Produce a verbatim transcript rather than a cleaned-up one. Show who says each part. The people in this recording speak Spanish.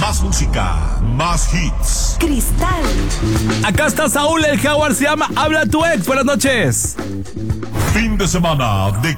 Speaker 1: Más música, más hits.
Speaker 2: Cristal.
Speaker 3: Acá está Saúl el Jaguar, se llama Habla tu ex. Buenas noches.
Speaker 1: Fin de semana de